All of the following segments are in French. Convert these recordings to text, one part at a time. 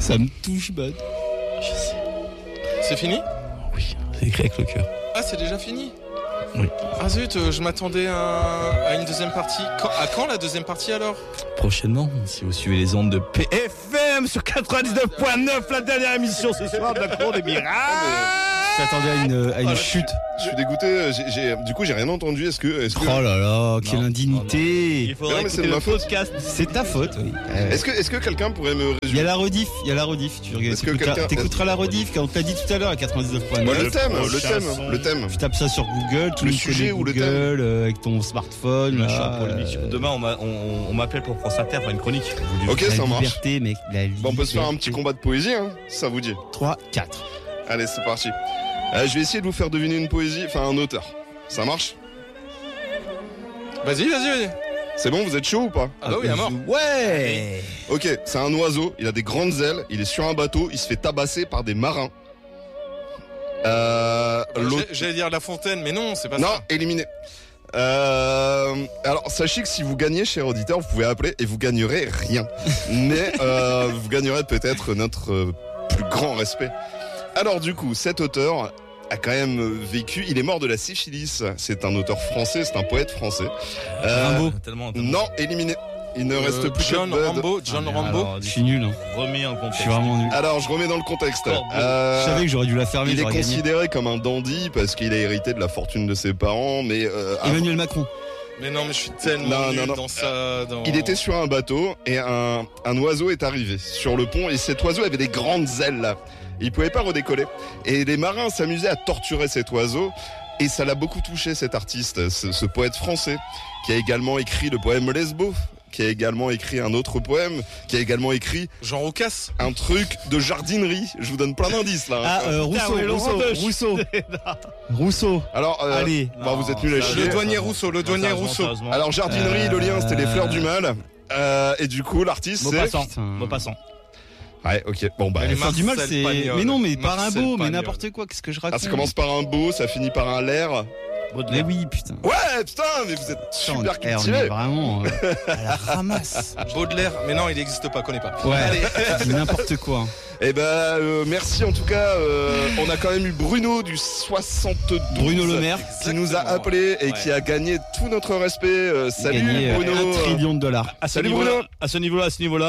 Ça me touche, bad. Je sais. C'est fini? Oui, c'est écrit avec le cœur. Ah, c'est déjà fini? Oui. Ah zut, je m'attendais à une deuxième partie. À quand la deuxième partie alors? Prochainement, si vous suivez les ondes de PFM sur 99.9, la dernière émission ce soir de la Cour des Miracles. Je t'attendais à une chute. Je suis dégoûté, du coup j'ai rien entendu. Est-ce que Oh là là, quelle indignité. Il faudrait Non, mais c'est écouter de le ma faute. podcast. C'est ta faute, oui. est-ce que quelqu'un pourrait me Il y résumer a la rediff, Tu Est-ce que quelqu'un- t'écouteras la rediff quand on t'a dit tout à l'heure à 99.9. Moi, le thème. Tu tapes ça sur Google, tout Le le sujet ou le thème Google avec ton smartphone. Je suis là, en polémique. Demain, on m'appelle pour France Inter faire une chronique. Ok, la ça marche. liberté, mec, la Bon, on peut se faire un liberté. petit combat de poésie, hein, si ça vous dit. 3, 4. Allez, c'est parti. Je vais essayer de vous faire deviner une poésie, enfin un auteur. Ça marche? Vas-y. C'est bon, vous êtes chaud ou pas? Ah bah oui, à mort. Ouais. Ok, c'est un oiseau, il a des grandes ailes, il est sur un bateau, il se fait tabasser par des marins. L'autre... J'allais dire La Fontaine, mais non, c'est pas Non, ça. éliminé. Alors, sachez que si vous gagnez, cher auditeur, vous pouvez appeler et vous gagnerez rien. Mais vous gagnerez peut-être notre plus grand respect. Alors du coup, cet auteur a quand même vécu, il est mort de la syphilis. C'est un auteur français, c'est un poète français. Rimbaud. Tellement. Non, éliminé. Il ne reste plus John que Bud. Rambo. Alors, Je suis nul. Hein. remets en Je contexte. suis vraiment nul. Alors, je remets dans le contexte. Je savais que j'aurais dû la fermer. Il est j'aurais gagné. considéré comme un dandy parce qu'il a hérité de la fortune de ses parents, mais Emmanuel Macron. Mais non, mais je suis tellement nul Non. dans ça. il était sur un bateau et un oiseau est arrivé sur le pont et cet oiseau avait des grandes ailes là. Il pouvait pas redécoller. Et les marins s'amusaient à torturer cet oiseau et ça l'a beaucoup touché cet artiste, ce poète français qui a également écrit le poème Lesbos, qui a également écrit un autre poème, qui a également écrit Jean Rocasse. un truc de jardinerie. Je vous donne plein d'indices là. Ah, Rousseau. Alors, Allez. bon, vous êtes nuls à chier. Le douanier Rousseau. Alors jardinerie, le lien c'était les fleurs du mal. Et du coup l'artiste c'est... Maupassant. Ouais, ok. Bon bah. Elle est Faire du mal, c'est. Pagnol. Mais non, mais par un Marcel beau, mais Pagnol. n'importe quoi. Qu'est-ce que je raconte? Ça commence par un beau, ça finit par un l'air. Mais oui, putain. Ouais, putain, mais vous êtes super On est cultivés. vraiment à la ramasse. Baudelaire. Mais non, il n'existe pas, connais pas. Ouais. Allez. C'est n'importe quoi. Eh ben, merci en tout cas. On a quand même eu Bruno du 72. Bruno Le Maire. Qui nous a appelé et qui a gagné tout notre respect. Salut Gagné Bruno. $1 trillion. Salut Bruno. À ce niveau-là,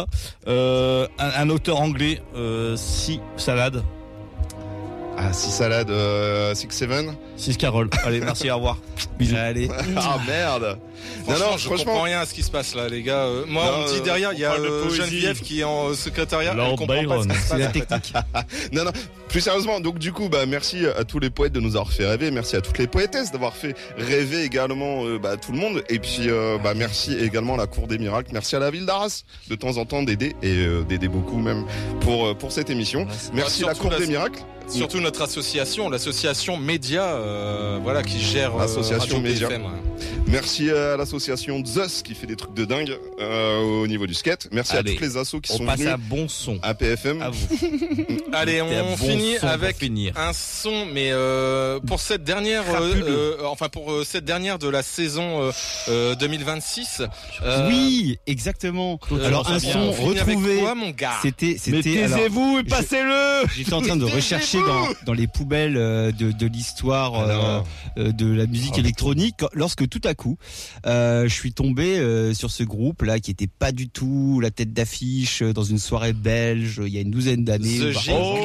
un auteur anglais, Si Salade, Ah, 6 salades, 6-7. 6 Carole. Allez, merci, au revoir. Allez. Ah merde. Je comprends rien à ce qui se passe là, les gars. Moi, Non, on me dit derrière, il y a parle de poésie. Geneviève qui est en secrétariat. Lord Elle comprend pas Byron. ce qui se C'est la passe. technique. Non, plus sérieusement, donc du coup, bah merci à tous les poètes de nous avoir fait rêver, merci à toutes les poétesses d'avoir fait rêver également tout le monde, et puis merci également à la Cour des Miracles, merci à la ville d'Arras de temps en temps d'aider, et d'aider beaucoup même pour cette émission. Merci Bah, la surtout Cour des Miracles. Surtout notre association, l'association Média, voilà, qui gère L'association Radio Média. BFM, ouais. Merci à l'association Zeus qui fait des trucs de dingue au niveau du skate. Merci Allez, à toutes les assos qui On sont passe venus à bon son. à PFM. À vous. Allez, Et à on bon finit son pour avec finir. un son, mais pour cette dernière, pour cette dernière de la saison 2026. Oui, exactement. Alors un bien. son On finit avec retrouvé. quoi, mon gars? C'était. Mais alors, taisez-vous et passez-le. J'étais en train de rechercher dans les poubelles de l'histoire de la musique Ah, électronique lorsque tout à coup je suis tombé sur ce groupe là qui était pas du tout la tête d'affiche dans une soirée belge il y a une douzaine d'années. The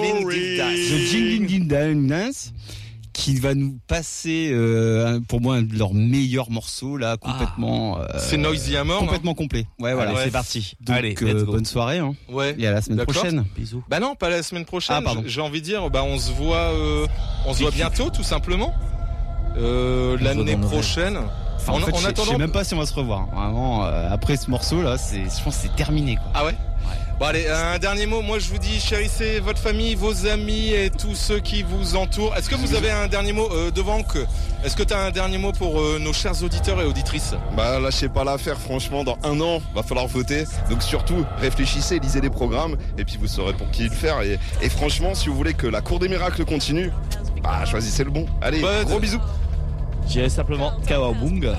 Jingling Dance qui va nous passer pour moi un de leurs meilleurs morceaux là complètement C'est Noisy Amor, non? complètement complet. Ouais voilà. Allez, ouais. c'est parti. Donc Allez, let's go. bonne soirée hein. Ouais. Et à la semaine D'accord. prochaine. Bisous. Bah non, pas la semaine prochaine. Ah, pardon. J'ai envie de dire, bah on se voit bientôt, tout simplement. L'année dans nos prochaine. Enfin, en fait, je attendant. sais même pas si on va se revoir. Vraiment, après ce morceau là, je pense que c'est terminé quoi. Ah ouais. Bon allez, un dernier mot. Moi je vous dis, chérissez votre famille, vos amis et tous ceux qui vous entourent. Est-ce que vous avez un dernier mot devant que? Est-ce que tu as un dernier mot pour nos chers auditeurs et auditrices? Bah lâchez pas l'affaire, franchement, dans un an, va falloir voter. Donc surtout, réfléchissez, lisez les programmes, et puis vous saurez pour qui le faire. Et franchement, si vous voulez que la Cour des Miracles continue, bah choisissez le bon. Allez, Bud. gros bisous. J'irai simplement Kawabung.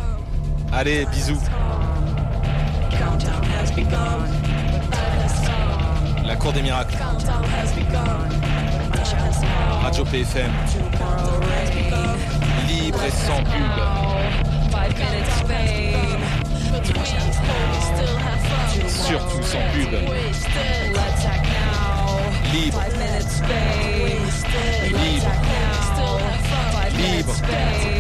Allez, bisous. Countdown has begun. La La Cour des Miracles. Radio PFM. Libre et sans pub. Surtout sans pub. Libre. Libre. Libre.